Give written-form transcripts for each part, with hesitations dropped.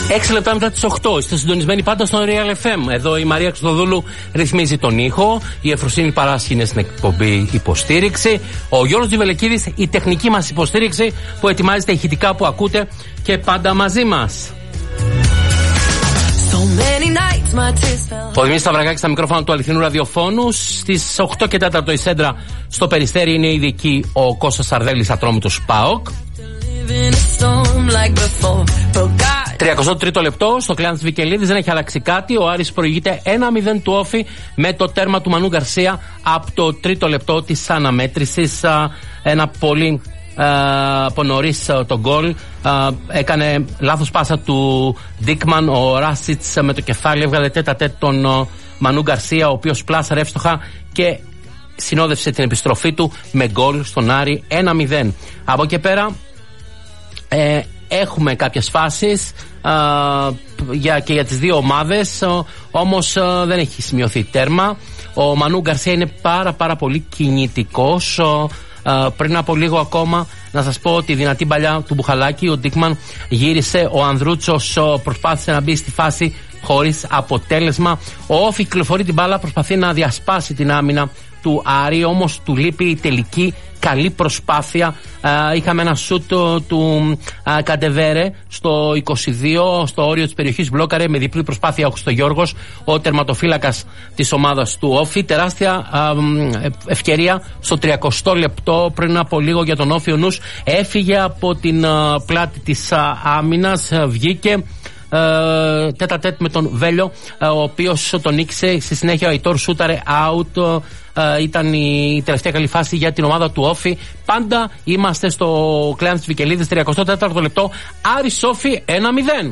6 λεπτά μετά τις 8. Είστε συντονισμένοι πάντα στο Real FM. Εδώ η Μαρία Χριστοδούλου ρυθμίζει τον ήχο. Η Εφροσύνη Παράσχη είναι στην εκπομπή υποστήριξη. Ο Γιώργος Τζιβελεκίδης η τεχνική μας υποστήριξη που ετοιμάζει τα ηχητικά που ακούτε και πάντα μαζί μας. Ο Δημήτρης Σταυρακάκης στα μικρόφωνα του αληθινού ραδιοφώνου. Στις 8 και 4 η Σέντρα στο Περιστέρι είναι ήδη εκεί ο Κώστας Σαρδέλης, Ατρόμητος ΠΑΟΚ. 33ο λεπτό στο Κλεάνθης Βικελίδης, δεν έχει αλλάξει κάτι. Ο Άρης προηγείται 1-0 του Όφη με το τέρμα του Μανού Γκαρσία από το 3ο λεπτό της αναμέτρησης. Ένα πολύ από νωρίς το γκολ. Έκανε λάθος πάσα του Ντίκμαν. Ο Ράσιτς με το κεφάλι έβγαλε τέτα-τέτ τον Μανού Γκαρσία, ο οποίος πλάσαρε εύστοχα και συνόδευσε την επιστροφή του με γκολ στον Άρη 1-0. Από εκεί πέρα έχουμε κάποιες φάσεις και για τις δύο ομάδες, όμως δεν έχει σημειωθεί τέρμα. Ο Μανού Γκαρσία είναι πάρα πολύ κινητικός. Πριν από λίγο ακόμα να σας πω ότι η δυνατή παλιά του Μπουχαλάκη, ο Ντίκμαν γύρισε, ο Ανδρούτσος προσπάθησε να μπει στη φάση χωρίς αποτέλεσμα. Ο Όφη κυκλοφορεί την μπάλα, προσπαθεί να διασπάσει την άμυνα του Άρη, όμως του λείπει η τελική καλή προσπάθεια. Είχαμε ένα σούτ του Καντεβέρε στο 22, στο όριο της περιοχής, μπλόκαρε με διπλή προσπάθεια ο Χριστογιώργος, ο τερματοφύλακας της ομάδας του Όφη. Τεράστια ευκαιρία στο 30 λεπτό πριν από λίγο για τον Όφη. Ο νους έφυγε από την πλάτη της άμυνας, βγήκε τέτα-τέτ με τον Βέλιο, ο οποίος τον νίκησε. Στη συνέχεια ο Αϊτόρ σούταρε out. Ήταν η τελευταία καλή φάση για την ομάδα του Όφη. Πάντα είμαστε στο Κλεάνθης Βικελίδης, 34ο λεπτό. Άρης Όφη 1-0.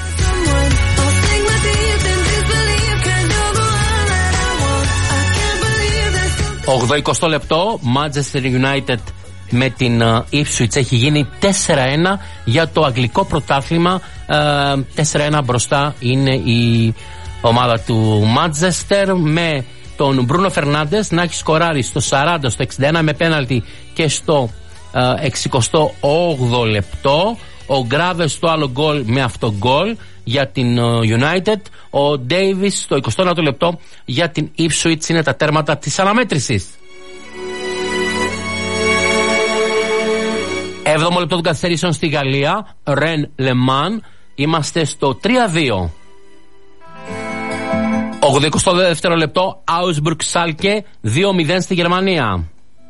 80 λεπτό. Manchester United με την Ipswich έχει γίνει 4-1 για το αγγλικό πρωτάθλημα. 4-1 μπροστά είναι η ομάδα του Manchester, με τον Μπρούνο Φερνάντες να έχει σκοράρει στο 40, στο 61 με πέναλτι και στο 68ο λεπτό. Ο Γκράβες στο άλλο γκολ με αυτό γκολ για την United. Ο Ντέιβις στο 29ο λεπτό για την Ipswich. Είναι τα τέρματα της αναμέτρησης. 7ο λεπτό των καθυστερήσεων στη Γαλλία, Ρεν Λεμάν. Είμαστε στο 3-2. 82ο λεπτό, Augsburg Schalke 2-0 στη Γερμανία.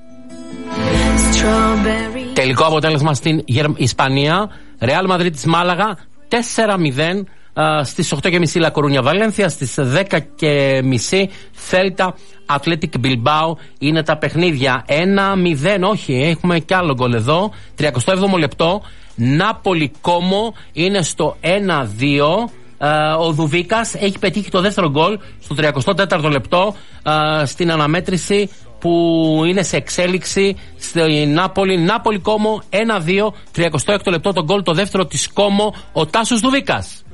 Τελικό αποτέλεσμα στην Ισπανία, Real Madrid της Μάλαγα 4-0. Στις 8.30 Λα Κορούνια Βαλένθια, στις 10.30 Θέλτα Athletic Bilbao είναι τα παιχνίδια. 1-0, όχι, έχουμε κι άλλο γκολ εδώ. 37ο λεπτό, Νάπολη Κόμο είναι στο 1-2. Ο Δουβίκας έχει πετύχει το δεύτερο γκολ στο 34ο λεπτό στην αναμέτρηση που είναι σε εξέλιξη στη Νάπολη. Νάπολη Κόμο 1-2, 36ο λεπτό το γκολ το δεύτερο της Κόμο, ο Τάσος Δουβίκας.